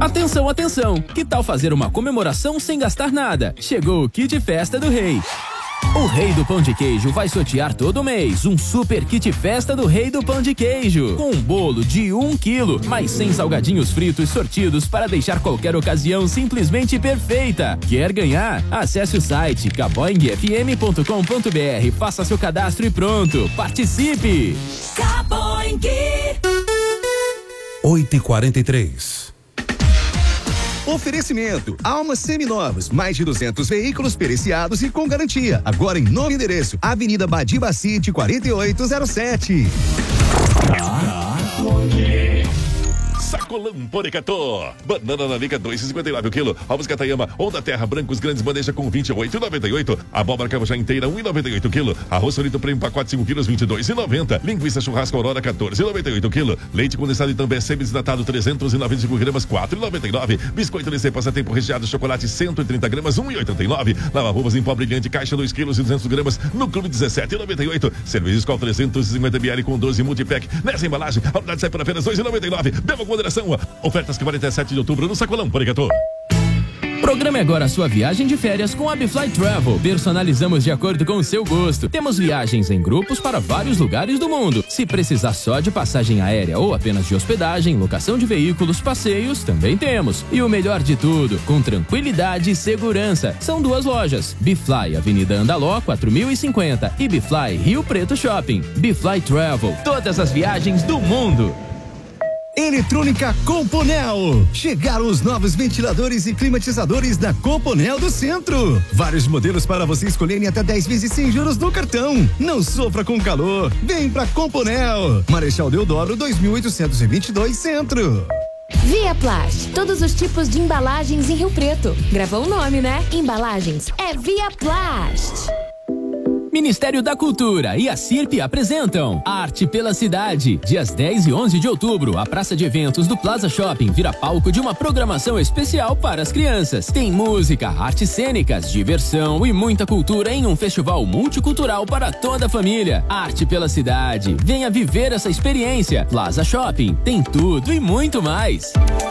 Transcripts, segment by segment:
Atenção, atenção! Que tal fazer uma comemoração sem gastar nada? Chegou o Kit Festa do Rei. O Rei do Pão de Queijo vai sortear todo mês um super kit festa do Rei do Pão de Queijo. Com um bolo de 1 quilo, mais 100 salgadinhos fritos sortidos para deixar qualquer ocasião simplesmente perfeita. Quer ganhar? Acesse o site caboingfm.com.br, faça seu cadastro e pronto. Participe! Caboing 8h43. Oferecimento: Almas Seminovos, mais de 200 veículos periciados e com garantia. Agora em novo endereço, Avenida Badiba City 4807. Sacolão Porecatô. Banana na liga 2,59 o quilo. Ovos Catayama, Onda Terra, brancos grandes, bandeja com 28,98. Abóbora cabujá inteira, 1,98 o quilo. Arroz solito prêmio pacote 5 quilos, 22,90. Linguiça churrasco Aurora, 14,98 o quilo. Leite condensado Itambé semi-desnatado, 395 gramas, 4,99. Biscoito Licê passatempo recheado chocolate, 130 gramas, 1,89. Lava-roupas em pó brilhante, caixa 2 quilos e 200 gramas, no clube 17,98. Cerveja Skol 350 ml com 12 multipack. Nessa embalagem, a unidade sai por apenas 2,99. Beba com moderação. Ofertas que vale até 7 de outubro no Sacolão Porecatô. Programe agora a sua viagem de férias com a Bifly Travel. Personalizamos de acordo com o seu gosto. Temos viagens em grupos para vários lugares do mundo. Se precisar só de passagem aérea ou apenas de hospedagem, locação de veículos, passeios, também temos. E o melhor de tudo, com tranquilidade e segurança. São 2 lojas. Bifly, Avenida Andaló, 4050 e Bifly Rio Preto Shopping. Bifly Travel. Todas as viagens do mundo. Eletrônica Componel. Chegaram os novos ventiladores e climatizadores da Componel do Centro. Vários modelos para você escolher em até 10 vezes sem juros no cartão. Não sofra com calor. Vem pra Componel. Marechal Deodoro 2822 Centro. Via Plast, todos os tipos de embalagens em Rio Preto. Gravou o nome, né? Embalagens é Via Plast. Ministério da Cultura e a CIRP apresentam Arte pela Cidade. Dias 10 e 11 de outubro, a praça de eventos do Plaza Shopping vira palco de uma programação especial para as crianças. Tem música, artes cênicas, diversão e muita cultura em um festival multicultural para toda a família. Arte pela Cidade. Venha viver essa experiência. Plaza Shopping tem tudo e muito mais.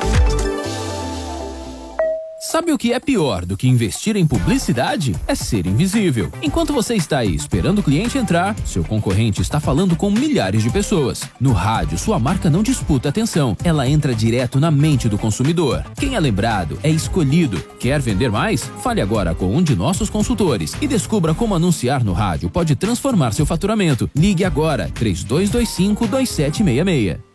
Sabe o que é pior do que investir em publicidade? É ser invisível. Enquanto você está aí esperando o cliente entrar, seu concorrente está falando com milhares de pessoas. No rádio, sua marca não disputa atenção, ela entra direto na mente do consumidor. Quem é lembrado é escolhido. Quer vender mais? Fale agora com um de nossos consultores e descubra como anunciar no rádio pode transformar seu faturamento. Ligue agora, 3225-2766.